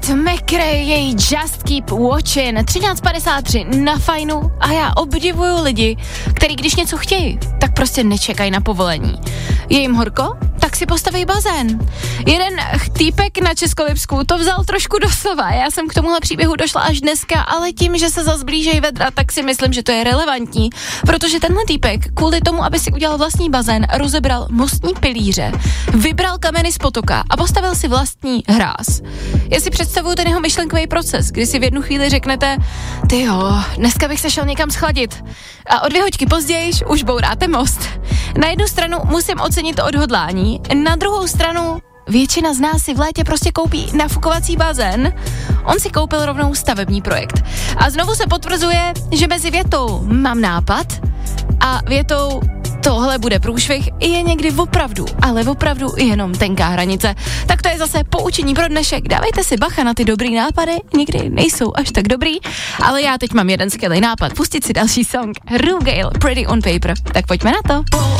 McRae, její Just Keep Watching, 13:53 na Fajnu a já obdivuju lidi, kteří když něco chtějí, tak prostě nečekají na povolení. Je jim horko? Tak si postaví bazén. Jeden týpek na Českolipsku to vzal trošku doslova. Já jsem k tomuhle příběhu došla až dneska, ale tím, že se zas blížejí vedra, tak si myslím, že to je relevantní, protože tenhle týpek kvůli tomu, aby si udělal vlastní bazén, rozebral mostní pilíře, vybral kameny z potoka a postavil si vlastní hráz. Já si představuju ten jeho myšlenkový proces, kdy si v jednu chvíli řeknete, tyjo, dneska bych se šel někam schladit. A o 2 hoďky později už bouráte most. Na jednu stranu musím ocenit odhodlání, na druhou stranu většina z nás si v létě prostě koupí nafukovací bazén. On si koupil rovnou stavební projekt. A znovu se potvrzuje, že mezi větou mám nápad a větou tohle bude průšvih je někdy opravdu, ale opravdu jenom tenká hranice. Tak to je zase poučení pro dnešek. Dávejte si bacha na ty dobrý nápady, někdy nejsou až tak dobrý, ale já teď mám jeden skvělý nápad, pustit si další song. Rugale, Pretty on Paper. Tak pojďme na to.